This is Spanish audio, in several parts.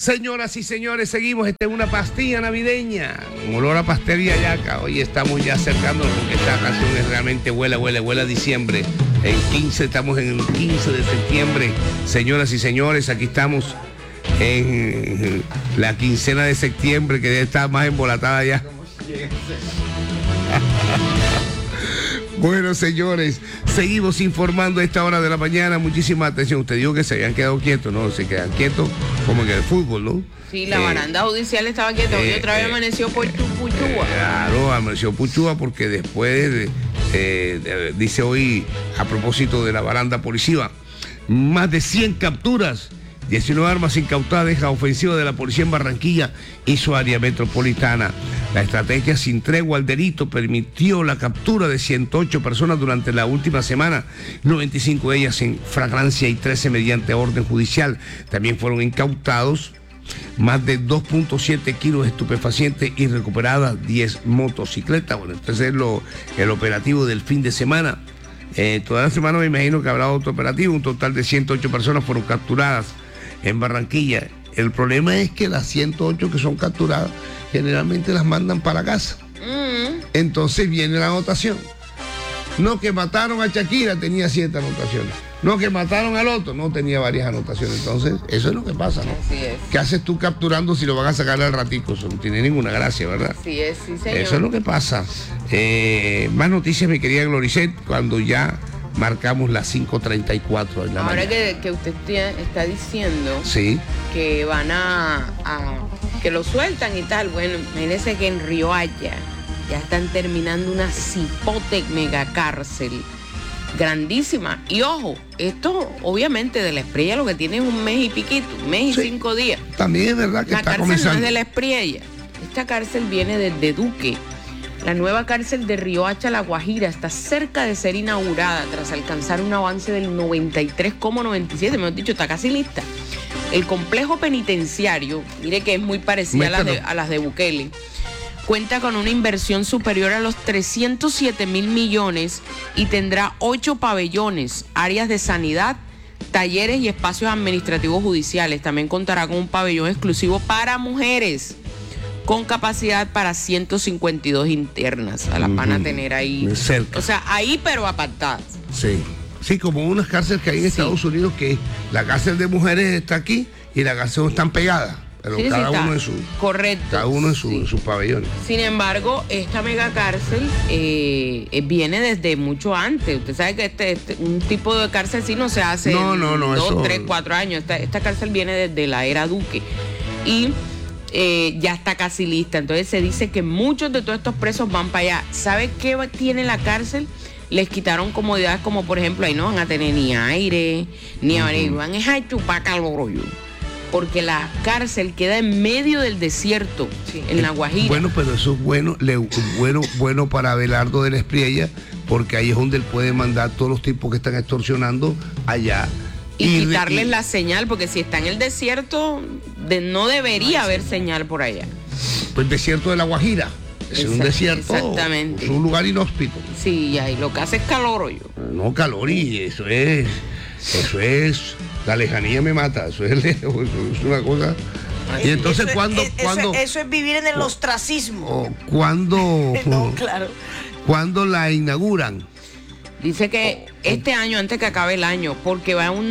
Señoras y señores, seguimos. Esta es una pastilla navideña, un olor a pastelería yaca. Hoy estamos ya acercándonos porque esta canción es realmente huela a diciembre. Estamos en el 15 de septiembre. Señoras y señores, aquí estamos en la quincena de septiembre, que debe estar más embolatada ya. Bueno, señores, seguimos informando a esta hora de la mañana. Muchísima atención. Usted dijo que se habían quedado quietos, ¿no? Se quedan quietos como en el fútbol, ¿no? Sí, la baranda judicial estaba quieta. Hoy otra vez amaneció Puchúa. Claro, amaneció Puchúa porque después, dice hoy, a propósito de la baranda policiva, más de 100 capturas, 19 armas incautadas, deja ofensiva de la policía en Barranquilla y su área metropolitana. La estrategia sin tregua al delito permitió la captura de 108 personas durante la última semana, 95 de ellas en flagrancia y 13 mediante orden judicial. También fueron incautados más de 2.7 kilos de estupefacientes y recuperadas 10 motocicletas. Bueno, este es el operativo del fin de semana. Toda la semana me imagino que habrá otro operativo. Un total de 108 personas fueron capturadas en Barranquilla. El problema es que las 108 que son capturadas generalmente las mandan para casa. Entonces viene la anotación. No, que mataron a Shakira, tenía 7 anotaciones. No, que mataron al otro, no, tenía varias anotaciones. Entonces, eso es lo que pasa, ¿no? Así es. ¿Qué haces tú capturando si lo van a sacar al ratico? Eso no tiene ninguna gracia, ¿verdad? Así es, sí, señor. Eso es lo que pasa. Más noticias, mi querida Gloricet, cuando ya marcamos las 5:34 de la mañana. Ahora que usted está diciendo, sí, que van que lo sueltan y tal. Bueno, imagínense que en Riohacha ya están terminando una cipote mega cárcel grandísima. Y ojo, esto obviamente de La Espriella lo que tiene es un mes y piquito, un mes y 5 días. También es verdad que la está cárcel comenzando. no es de La Espriella. Esta cárcel viene desde Duque. La nueva cárcel de Riohacha, La Guajira, está cerca de ser inaugurada tras alcanzar un avance del 93,97, mejor dicho, está casi lista. El complejo penitenciario, mire que es muy parecida a las de Bukele, cuenta con una inversión superior a los 307 mil millones y tendrá 8 pabellones, áreas de sanidad, talleres y espacios administrativos judiciales. También contará con un pabellón exclusivo para mujeres, con capacidad para 152 internas. Las van a tener ahí cerca. O sea, ahí pero apartadas. Sí. Sí, como unas cárceles que hay en Estados Unidos, que la cárcel de mujeres está aquí y la cárcel están pegadas. Pero cada uno en su. Correcto. Cada uno en sus pabellones. Sin embargo, esta mega cárcel viene desde mucho antes. Usted sabe que un tipo de cárcel sí no se hace no, 2, 3, 4 años. Esta cárcel viene desde la era Duque. Y ya está casi lista. Entonces se dice que muchos de todos estos presos van para allá. ¿Sabe qué tiene la cárcel? Les quitaron comodidades como, por ejemplo, ahí no van a tener ni aire, ni van a chupar calor, porque la cárcel queda en medio del desierto, en La Guajira. Bueno, pero eso es bueno para Abelardo de la Espriella, porque ahí es donde él puede mandar todos los tipos que están extorsionando allá. Y quitarles la señal, porque si está en el desierto, no debería haber señal por allá. Pues desierto de La Guajira. Es un desierto. Exactamente. Es un lugar inhóspito. Sí, y ahí lo que hace es calor, No, calor, y eso es. La lejanía me mata. Eso es lejos, eso es una cosa. Y entonces, eso es vivir en el ostracismo. ¿Cuándo? No, claro. ¿Cuándo la inauguran? Dice que este año, antes que acabe el año, porque va a un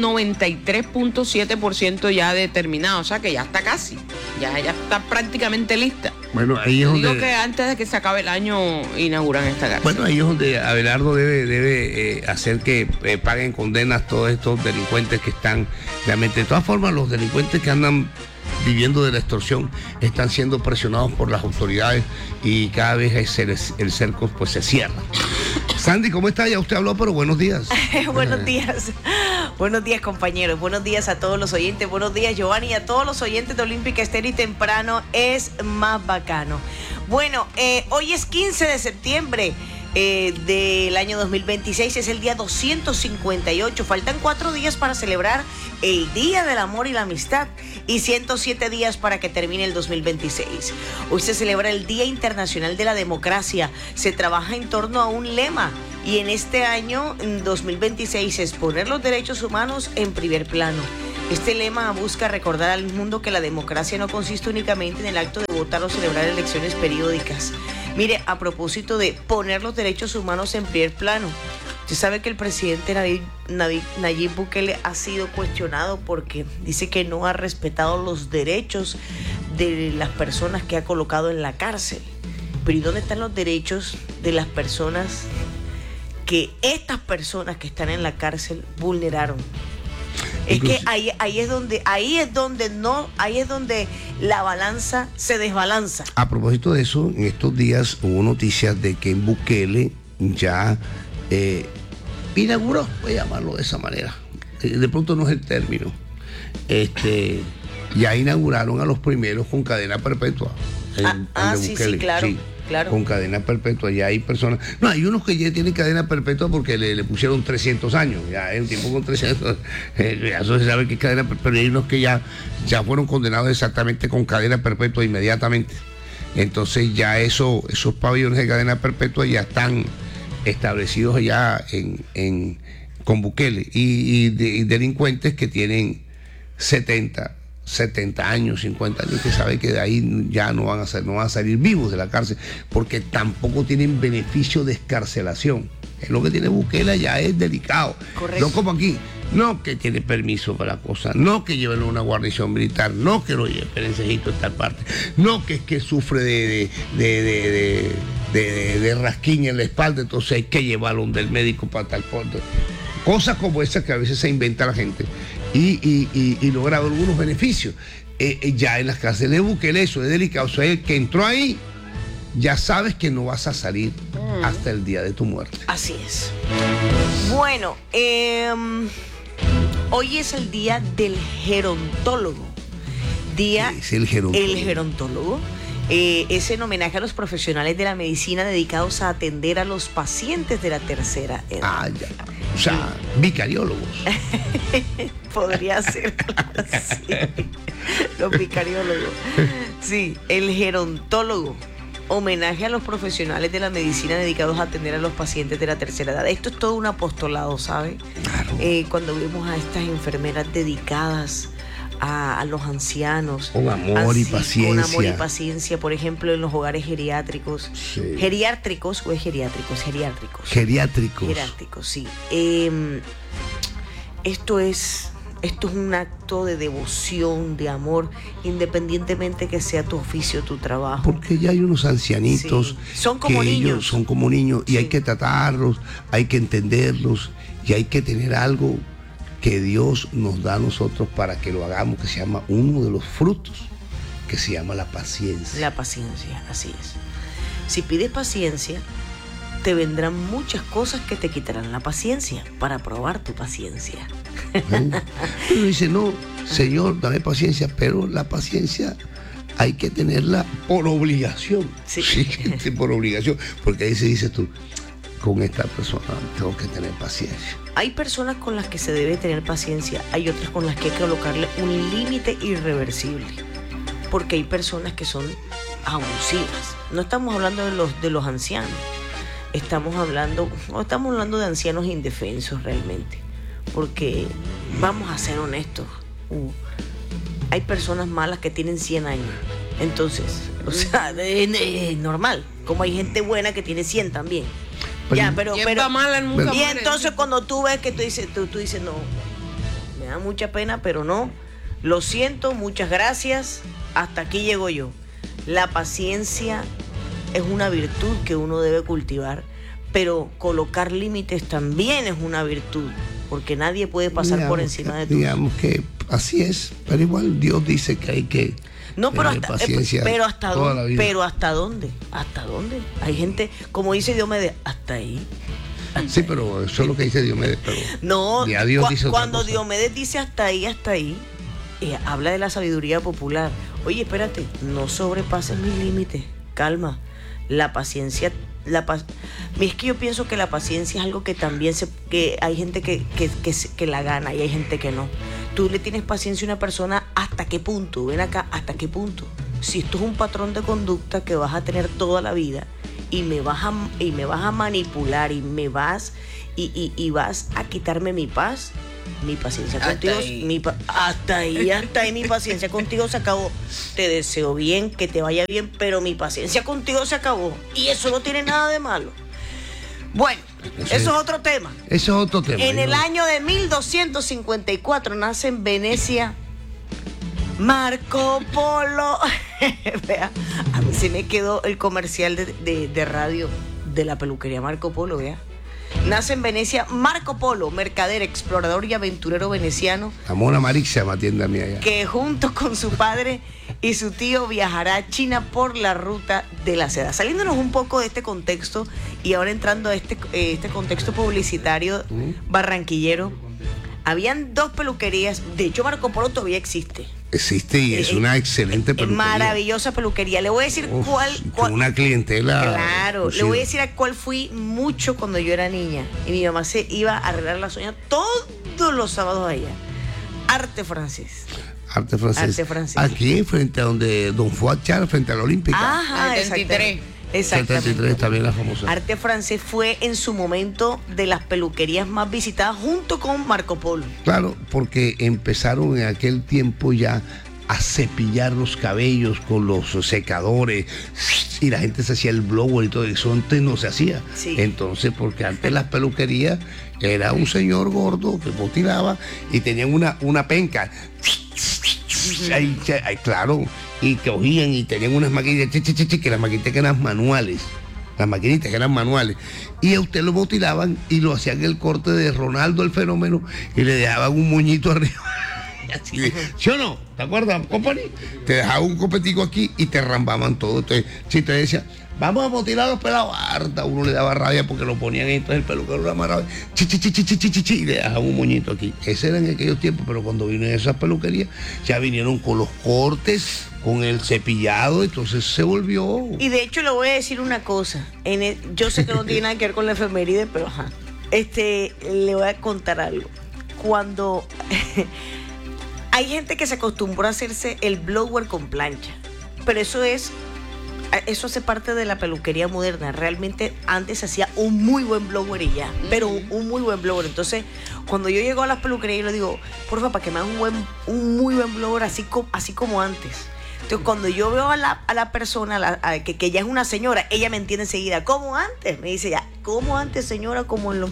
93.7% ya determinado, o sea que ya está casi, ya está prácticamente lista. Bueno, ahí es donde... Digo que antes de que se acabe el año inauguran esta cárcel. Bueno, ahí es donde Abelardo debe hacer que paguen condenas todos estos delincuentes que están realmente. De todas formas, los delincuentes que andan viviendo de la extorsión están siendo presionados por las autoridades y cada vez el cerco pues se cierra. Sandy, ¿cómo está? Ya usted habló, pero buenos días. Buenos días. Buenos días, compañeros. Buenos días a todos los oyentes. Buenos días, Giovanni, y a todos los oyentes de Olímpica Estéreo y Temprano es más bacano. Bueno, hoy es 15 de septiembre del año 2026, es el día 258. Faltan 4 días para celebrar el Día del Amor y la Amistad y 107 días para que termine el 2026. Hoy se celebra el Día Internacional de la Democracia. Se trabaja en torno a un lema y en este año 2026 es poner los derechos humanos en primer plano. Este lema busca recordar al mundo que la democracia no consiste únicamente en el acto de votar o celebrar elecciones periódicas. Mire, a propósito de poner los derechos humanos en primer plano, usted sabe que el presidente Nayib Bukele ha sido cuestionado porque dice que no ha respetado los derechos de las personas que ha colocado en la cárcel. Pero ¿y dónde están los derechos de las personas que estas personas que están en la cárcel vulneraron? Incluso, es que ahí es donde la balanza se desbalanza. A propósito de eso, en estos días hubo noticias de que Bukele ya inauguró, voy a llamarlo de esa manera, de pronto no es el término, ya inauguraron a los primeros con cadena perpetua. Sí, claro. Sí. Claro. Con cadena perpetua, ya hay personas. No, hay unos que ya tienen cadena perpetua porque le pusieron 300 años. Ya es un tipo con 300. Eso se sabe que es cadena perpetua. Pero hay unos que ya fueron condenados exactamente con cadena perpetua inmediatamente. Entonces, ya esos pabellones de cadena perpetua ya están establecidos ya con Bukele. Y delincuentes que tienen 70 años, 50 años, que sabe que de ahí ya no van a salir vivos de la cárcel, porque tampoco tienen beneficio de excarcelación. Es lo que tiene Bukele, ya es delicado. Correcto. No como aquí, no que tiene permiso para la cosa, no que lleven a una guarnición militar, no que lo lleve Perencejito en tal parte, no que es que sufre de rasquiña en la espalda, entonces hay que llevarlo donde el médico para tal punto. Cosas como esas que a veces se inventa la gente y logra algunos beneficios. Ya en las cárceles de Bukele eso es delicado. O sea, el que entró ahí, ya sabes que no vas a salir hasta el día de tu muerte. Así es. Bueno, hoy es el día del gerontólogo. Es el gerontólogo. El gerontólogo. Es en homenaje a los profesionales de la medicina dedicados a atender a los pacientes de la tercera edad. Ya. O sea, vicariólogos. Podría ser, sí. Los vicariólogos. Sí, el gerontólogo. Homenaje a los profesionales de la medicina dedicados a atender a los pacientes de la tercera edad. Esto es todo un apostolado, ¿sabe? Claro. Cuando vemos a estas enfermeras dedicadas a los ancianos. Con amor y paciencia. Con amor y paciencia, por ejemplo, en los hogares geriátricos. Sí. ¿Geriátricos o es geriátricos? Geriátricos. Geriátricos, sí. Esto es un acto de devoción, de amor, independientemente que sea tu oficio, tu trabajo. Porque ya hay unos ancianitos. Sí. Son como niños. Son como niños y sí. hay que tratarlos, hay que entenderlos y hay que tener algo que Dios nos da a nosotros para que lo hagamos, que se llama uno de los frutos, que se llama la paciencia. La paciencia, así es. Si pides paciencia, te vendrán muchas cosas que te quitarán la paciencia para probar tu paciencia. Pero dice, no, Señor, dame paciencia, pero la paciencia hay que tenerla por obligación. Sí, por obligación, porque ahí se dice tú, con esta persona tengo que tener paciencia. Hay personas con las que se debe tener paciencia, hay otras con las que hay que colocarle un límite irreversible, porque hay personas que son abusivas. No estamos hablando de los ancianos, estamos hablando de ancianos indefensos realmente, porque vamos a ser honestos, hay personas malas que tienen 100 años, entonces, o sea, es normal, como hay gente buena que tiene 100 también. Pero y entonces cuando tú ves que tú dices, no, me da mucha pena, pero no, lo siento, muchas gracias, hasta aquí llego yo. La paciencia es una virtud que uno debe cultivar, pero colocar límites también es una virtud, porque nadie puede pasar por encima de tu. Digamos que así es, pero igual Dios dice que hay que tener paciencia toda la vida. Pero ¿hasta dónde? ¿Hasta dónde? Hay gente, como dice Diomedes, hasta ahí. Sí, pero eso es lo que dice Diomedes. Pero no, Dios dice cuando Diomedes dice hasta ahí, habla de la sabiduría popular. Oye, espérate, no sobrepases mis límites, calma. La paciencia, es que yo pienso que la paciencia es algo que también que hay gente que la gana y hay gente que no. Tú le tienes paciencia a una persona, ¿hasta qué punto? Ven acá, ¿hasta qué punto? Si esto es un patrón de conducta que vas a tener toda la vida y me vas a manipular y vas a quitarme mi paz, Mi paciencia Hasta contigo, ahí. hasta ahí mi paciencia contigo se acabó. Te deseo bien, que te vaya bien, pero mi paciencia contigo se acabó. Y eso no tiene nada de malo. Bueno, Entonces, eso es otro tema. Ese es otro tema. En el ¿no? año de 1254 nace en Venecia Marco Polo. Vea, a mí se me quedó el comercial de radio de la peluquería Marco Polo, vea. Nace en Venecia Marco Polo, mercader, explorador y aventurero veneciano, La Mona Marix se llama tienda mía allá. que junto con su padre y su tío viajará a China por la ruta de la seda. Saliéndonos un poco de este contexto y ahora entrando a este contexto publicitario barranquillero, habían dos peluquerías. De hecho, Marco Polo todavía existe. Existe y es una excelente peluquería. Maravillosa peluquería. Le voy a decir Uf, cuál. con una clientela. Claro, le inclusive. voy a decir a cuál fui mucho cuando yo era niña. Y mi mamá se iba a arreglar las uñas todos los sábados allá. Arte Francés. Arte francés. Arte francés. Aquí, frente a donde Don Fuad Char, frente a la Olímpica. Ajá, Al 73. Exactamente. 73 también la famosa. Arte Francés fue en su momento de las peluquerías más visitadas junto con Marco Polo. Claro, porque empezaron en aquel tiempo ya a cepillar los cabellos con los secadores y la gente se hacía el blower y todo eso. Antes no se hacía. Sí. Entonces, porque antes las peluquerías era un señor gordo que motilaba y tenían una penca. Ahí, claro, y que cogían y tenían unas maquinitas, que las maquinitas que eran manuales. Las maquinitas que eran manuales. Y a usted lo motilaban y lo hacían el corte de Ronaldo el Fenómeno y le dejaban un moñito arriba. Así de, ¿sí o no? ¿Te acuerdas, company? Te dejaban un copetico aquí y te rambaban todo. Entonces, si te decía, vamos a motilar a los pelados, harta, uno le daba rabia porque lo ponían ahí, entonces el peluquero le amarraba, y le dejaban un moñito aquí. Ese era en aquellos tiempos, pero cuando vino esas peluquerías, ya vinieron con los cortes, con el cepillado, entonces se volvió. Y de hecho le voy a decir una cosa. Yo sé que no tiene nada que ver con la efeméride, pero ajá. Le voy a contar algo. Cuando hay gente que se acostumbró a hacerse el blower con plancha, pero eso hace parte de la peluquería moderna. Realmente antes se hacía un muy buen blower y ya, pero un muy buen blower. Entonces, cuando yo llego a las peluquerías, yo le digo, porfa, para que me hagan un muy buen blower así como antes. Entonces, cuando yo veo a la persona, que ya es una señora, ella me entiende enseguida. ¿Cómo antes? Me dice ya, ¿cómo antes, señora? Como en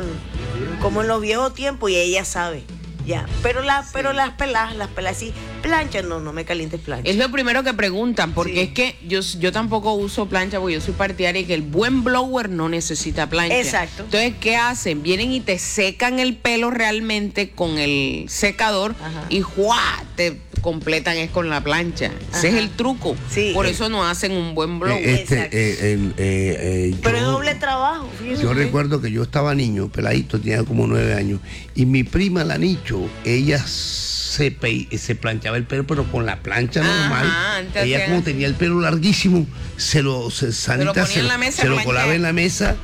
los viejos tiempos, y ella sabe. Ya, pero las peladas así, plancha, no me calientes plancha. Es lo primero que preguntan, porque Sí. es que yo tampoco uso plancha, porque yo soy partidaria de que el buen blower no necesita plancha. Exacto. Entonces, ¿qué hacen? Vienen y te secan el pelo realmente con el secador. Ajá. Y ¡juá! Te completan es con la plancha. Ese es Ajá. el truco. Sí. Por eso no hacen un buen blower. Exacto. Pero es yo- doble trabajo, fíjese Yo usted. recuerdo que yo estaba niño, peladito, tenía como 9 años, y mi prima, la Nicho, ella se planchaba el pelo, pero con la plancha Ajá, normal. antes Ella, hacían- como tenía el pelo larguísimo, Sanita ponía en la mesa se lo planchar. colaba en la mesa.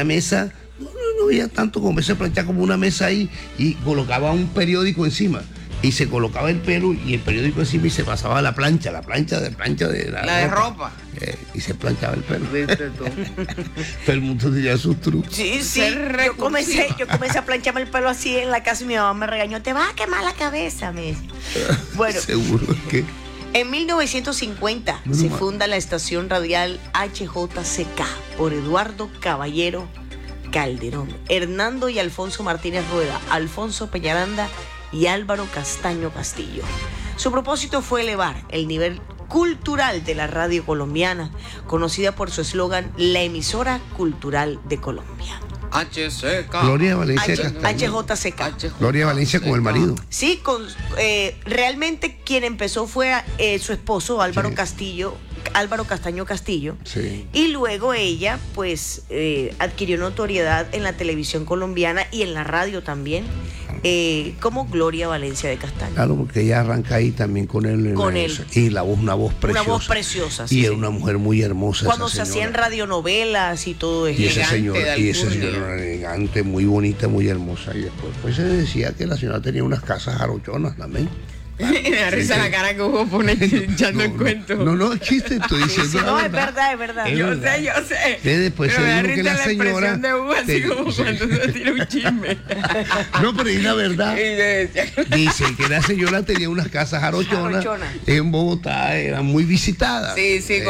No había tanto como se planchaba como una mesa ahí, y colocaba un periódico encima. Y se colocaba el pelo y el periódico encima y se pasaba a la plancha de La de ropa. Y se planchaba el pelo. ¿Viste tú? Todo el mundo tenía sus trucos. Sí, Ser yo comencé recursiva. a plancharme el pelo así en la casa y mi mamá me regañó, te vas a quemar la cabeza, me dice. Bueno, Seguro que. en 1950 Menos se mal. funda la estación radial HJCK por Eduardo Caballero Calderón, Hernando y Alfonso Martínez Rueda, Alfonso Peñaranda y Álvaro Castaño Castillo. Su propósito fue elevar el nivel cultural de la radio colombiana, conocida por su eslogan La emisora cultural de Colombia. HCK. Gloria Valencia Castaño. HJCK. Gloria Valencia con el marido. Sí, realmente quien empezó fue su esposo Álvaro Sí. Álvaro Castaño Castillo. Sí. Y luego ella, pues, adquirió notoriedad en la televisión colombiana y en la radio también, como Gloria Valencia de Castaño. Claro, porque ella arranca ahí también con él. Con él. Y la voz, una voz preciosa. Una voz preciosa, Y sí, era sí. una mujer muy hermosa. Cuando esa se hacían señora. radionovelas y todo eso. Y esa Elegante señora, de y esa alcurnia. señora era elegante, muy bonita, muy hermosa. Y después pues, se decía que la señora tenía unas casas jarochonas también. Me da risa la cara que Hugo pone echando el cuento. No, es chiste, estoy diciendo Sí, la no, verdad. es verdad. Yo sé. Después pero me da seguro que risa la la señora... expresión de Hugo, así como cuando se tira un chisme. No, pero es la verdad. Y le decía, Dice que la señora tenía unas casas jarochonas Jarochona. en Bogotá, eran muy visitadas. sí,